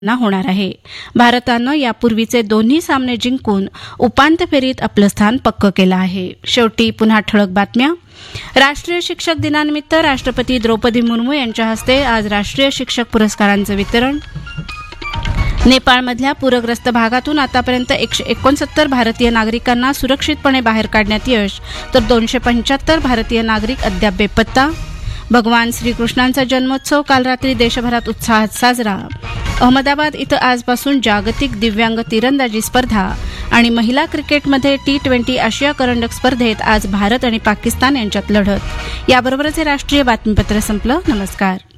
होणार आहे. भारतानं यापूर्वीचे दोन्ही सामने जिंकून उपांत्य फेरीत आपलं स्थान पक्क केलं आहे. शेवटी पुन्हा ठळक बातम्या. राष्ट्रीय शिक्षक दिनानिमित्त राष्ट्रपती द्रौपदी मुर्मू यांच्या हस्ते आज राष्ट्रीय शिक्षक पुरस्कारांचं वितरण. नेपाळमधल्या पूरग्रस्त भागातून आतापर्यंत 169 भारतीय नागरिकांना सुरक्षितपणे बाहेर काढण्यात यश, तर 275 भारतीय नागरिक अद्याप बेपत्ता. भगवान श्रीकृष्णांचा जन्मोत्सव काल रात्री देशभरात उत्साहात साजरा. अहमदाबाद इथं आजपासून जागतिक दिव्यांग तिरंदाजी स्पर्धा आणि महिला क्रिकेटमध्ये T20 आशिया करंडक स्पर्धेत आज भारत आणि पाकिस्तान यांच्यात लढत. याबरोबरच हे राष्ट्रीय बातमीपत्र संपलं. नमस्कार.